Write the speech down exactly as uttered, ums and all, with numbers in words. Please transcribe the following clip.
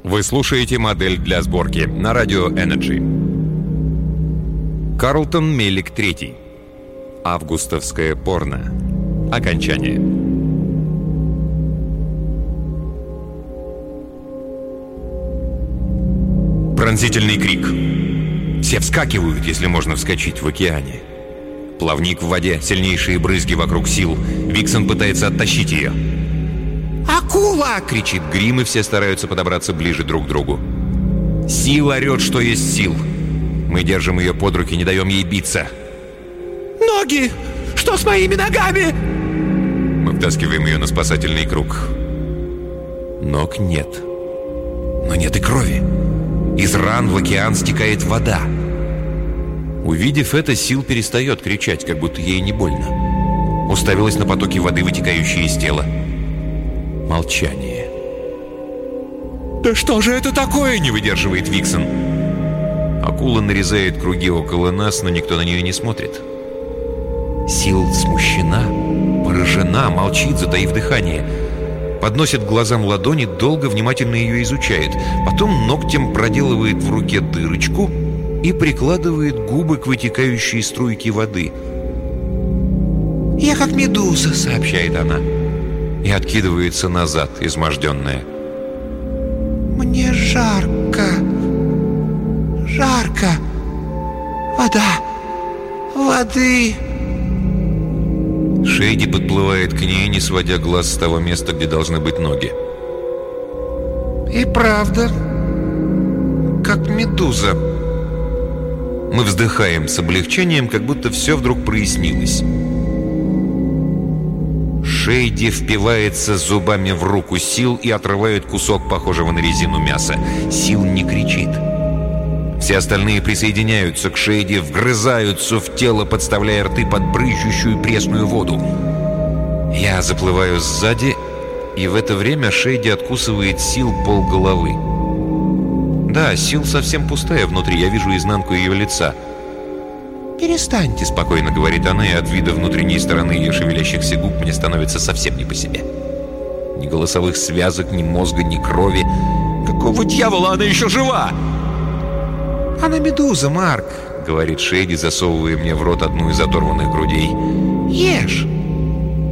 Вы слушаете «Модель для сборки» на радио Energy. Карлтон Мелик третий. Августовское порно. Окончание. Пронзительный крик. Все вскакивают, если можно вскочить в океане. Плавник в воде, сильнейшие брызги вокруг Сил. Виксон пытается оттащить ее. «Акула!» — кричит Грим, и все стараются подобраться ближе друг к другу. Сил орет, что есть сил. Мы держим ее под руки, не даем ей биться. «Ноги! Что с моими ногами?» Мы втаскиваем ее на спасательный круг. Ног нет. Но нет и крови. Из ран в океан стекает вода. Увидев это, Сил перестает кричать, как будто ей не больно. Уставилась на потоки воды, вытекающие из тела. Молчание. «Да что же это такое?» — не выдерживает Виксон. Акула нарезает круги около нас, но никто на нее не смотрит. Сил смущена, поражена, молчит, затаив дыхание. Подносит к глазам ладони, долго, внимательно ее изучает. Потом ногтем проделывает в руке дырочку и прикладывает губы к вытекающей струйке воды. «Я как медуза», — сообщает она. И откидывается назад, изможденная. «Мне жарко. Жарко. Вода. Воды». Шейди подплывает к ней, не сводя глаз с того места, где должны быть ноги. «И правда, как медуза». Мы вздыхаем с облегчением, как будто все вдруг прояснилось. Шейди впивается зубами в руку Сил и отрывает кусок, похожего на резину мяса. Сил не кричит. Все остальные присоединяются к Шейди, вгрызаются в тело, подставляя рты под брызжущую пресную воду. Я заплываю сзади, и в это время Шейди откусывает Сил полголовы. Да, Сил совсем пустая внутри, я вижу изнанку ее лица. «Перестаньте», — спокойно говорит она, и от вида внутренней стороны ее шевелящихся губ мне становится совсем не по себе. Ни голосовых связок, ни мозга, ни крови. Какого дьявола она еще жива? «Она медуза, Марк», — говорит Шейди, засовывая мне в рот одну из оторванных грудей. «Ешь».